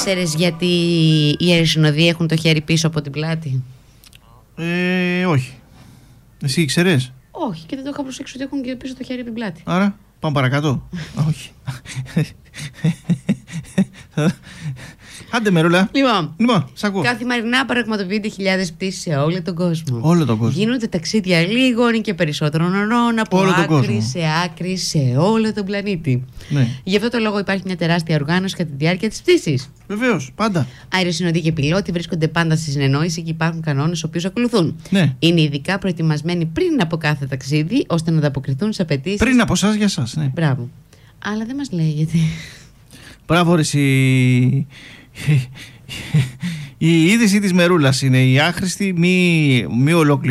Ήξερες γιατί οι αεροσυνοδοί έχουν το χέρι πίσω από την πλάτη? Όχι. Εσύ ήξερες? Όχι, και δεν το είχα προσέξει ότι έχουν και πίσω το χέρι από την πλάτη. Άρα πάμε παρακάτω. Όχι. Άντε Μερούλα. Λοιπόν, σ' ακούω. Καθημερινά πραγματοποιούνται χιλιάδες πτήσεις σε όλο τον κόσμο. Όλο τον κόσμο. Γίνονται ταξίδια λίγων και περισσότερων ωρών από άκρη σε άκρη σε όλο τον πλανήτη. Ναι. Γι' αυτό το λόγο υπάρχει μια τεράστια οργάνωση κατά τη διάρκεια της πτήσης. Βεβαίως, πάντα. Αεροσυνοδοί και πιλότοι βρίσκονται πάντα στη συνεννόηση και υπάρχουν κανόνες οι οποίους ακολουθούν. Ναι. Είναι ειδικά προετοιμασμένοι πριν από κάθε ταξίδι ώστε να ανταποκριθούν σε απαιτήσεις. Πριν από εσάς για εσάς, ναι. Μπράβο. Αλλά δεν μας λέει γιατί. Μπράβο, ρε εσύ. Η είδηση της Μερούλας είναι η άχρηστη, μη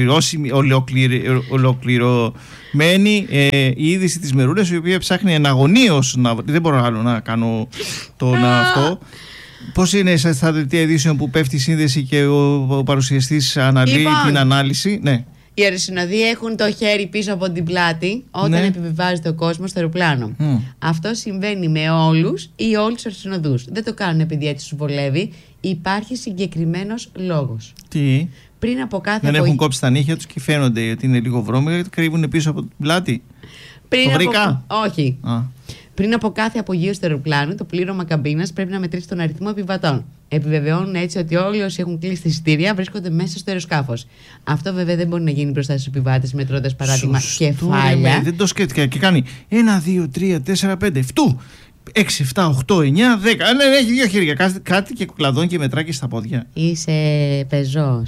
ολοκληρωμένη η είδηση της Μερούλας, η οποία ψάχνει εναγωνίως να... Δεν μπορώ άλλο να κάνω αυτό. Πώς είναι στα δελτία ειδήσεων που πέφτει η σύνδεση και ο παρουσιαστής αναλύει την ανάλυση? Ναι. Οι αεροσυνοδοί έχουν το χέρι πίσω από την πλάτη όταν επιβιβάζεται ο κόσμος στο αεροπλάνο. Αυτό συμβαίνει με όλους ή όλους τους αεροσυνοδούς. Δεν το κάνουν επειδή έτσι σου βολεύει. Υπάρχει συγκεκριμένος λόγος. Τι? Πριν από κάθε Δεν έχουν κόψει τα νύχια τους και φαίνονται ότι είναι λίγο βρώμικα γιατί κρύβουν πίσω από την πλάτη. Το βρήκα? Όχι. Πριν από κάθε απογείωση του αεροπλάνου, το πλήρωμα καμπίνας πρέπει να μετρήσει τον αριθμό επιβατών. Επιβεβαιώνουν έτσι ότι όλοι όσοι έχουν κλείσει τα εισιτήρια βρίσκονται μέσα στο αεροσκάφος. Αυτό βέβαια δεν μπορεί να γίνει μπροστά στους επιβάτες μετρώντας παράδειγμα κεφάλια. Δεν το σκέφτηκα και κάνει 1, 2, 3, 4, 5, 7, 6, 7, 8, 9, 10. Ναι, έχει δύο χέρια. Κάτι και κλαδώνει και μετράει και στα πόδια. Είσαι πεζός.